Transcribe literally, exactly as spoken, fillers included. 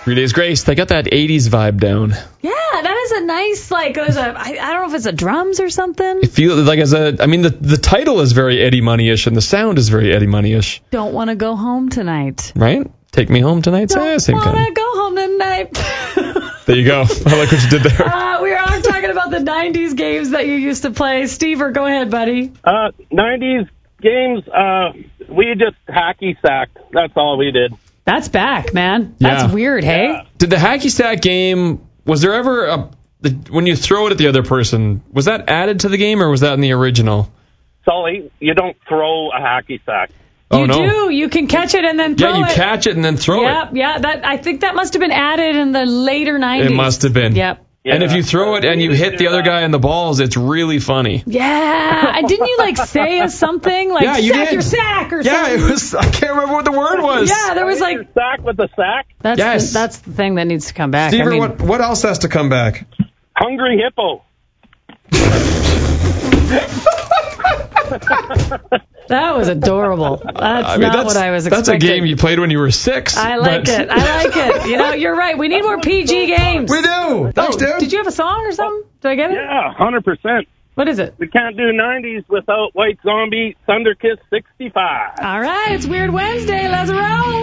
Three Days Grace. They got that eighties vibe down. Yeah, that is a nice, like, it was a, I, I don't know if it's a drums or something. It feels like as a, I mean, the the title is very Eddie Money-ish, and the sound is very Eddie Money-ish. Don't want to go home tonight. Right? Take Me Home Tonight? Don't eh, same want to kind. go home tonight. There you go. I like what you did there. Uh, we are talking about the nineties games that you used to play. Stever, go ahead, buddy. Uh, nineties games, uh, we just hacky sacked. That's all we did. That's back, man. That's Yeah. weird, hey? Yeah. Did the hacky sack game, was there ever a, the, when you throw it at the other person, was that added to the game or was that in the original? Sully, you don't throw a hacky sack. Oh, you no. do. You can catch it and then throw it. Yeah, you it. catch it and then throw Yep, it. yeah. That I think that must have been added in the later nineties. It must have been. Yep. And if you throw it and you hit the other guy in the balls, it's really funny. Yeah. And didn't you, like, say a something? Like, Yeah, you sack did. your sack or Yeah, something? it was. I can't remember what the word was. Yeah, there was, like... Sack with a sack? That's, Yes. the, that's the thing that needs to come back. Stever, I mean, what, what else has to come back? Hungry hippo. that was adorable. That's I mean, not that's, what I was that's expecting. a game you played when you were six. I like but- it. I like it. You know, you're right. We need more P G games. We do. Thanks, oh, dude. did you have a song or something? Did I get it? Yeah, one hundred percent. What is it? We can't do nineties without White Zombie Thunderkiss sixty-five. All right. It's Weird Wednesday. Let's roll.